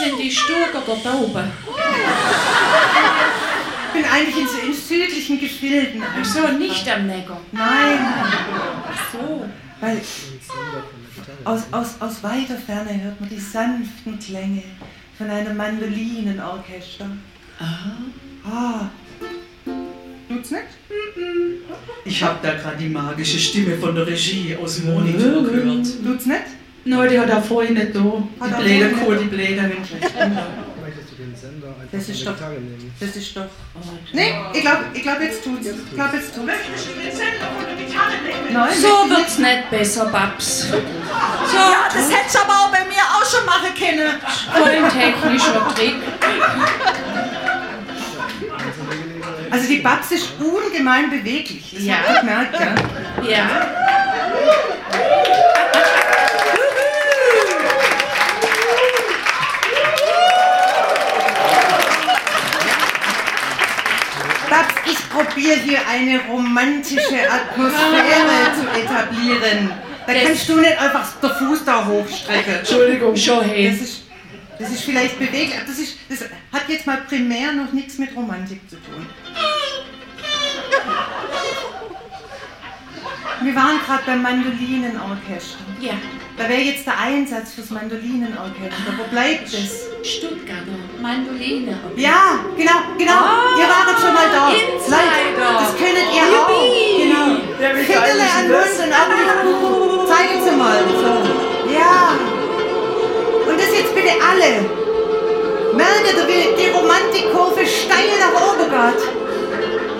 sind die Sturk oder da oben? Ich bin eigentlich in südlichen Gefilden. Ach so, nicht am Neckar. Nein. Ach so. Weil aus weiter Ferne hört man die sanften Klänge von einem Mandolinenorchester. Ah. Tut's nicht? Ich hab da gerade die magische Stimme von der Regie aus dem Monitor gehört. Tut's nicht? Nein, die hat er vorhin nicht da. Hat Die er Bläder, vorhin Kohl, die Bläder. Möchtest du den Sender einfach Das ist von der Gitarre nehmen? Das ist doch... Nee, ich glaub jetzt tut's. Ich glaub jetzt tut's. Möchtest du den Sender von der Gitarre nehmen? Nein, So wird's nicht besser, Babs. So, Ja, das hättest du aber auch bei mir auch schon machen können. voll technischer Trick. Also die Babs ist ungemein beweglich. Das Ja. habt ihr gemerkt, gell? Ja. Babs, ich probiere hier eine romantische Atmosphäre zu etablieren. Da kannst du nicht einfach den Fuß da hochstrecken. Entschuldigung. Schon hey. Das ist vielleicht beweglich, aber das hat jetzt mal primär noch nichts mit Romantik zu tun. Wir waren gerade beim Mandolinenorchester. Ja. Da wäre jetzt der Einsatz fürs Mandolinenorchester. Wo bleibt es? Stuttgarter Mandoline. Ja, genau. Ihr waret schon mal da. Insider. Das könntet ihr auch. Genau. Fingele an Mund und Augen. Zeigen Sie mal. So. Ja. Und das jetzt bitte alle. Merkt ihr, wie die Romantikkurve steil nach oben geht?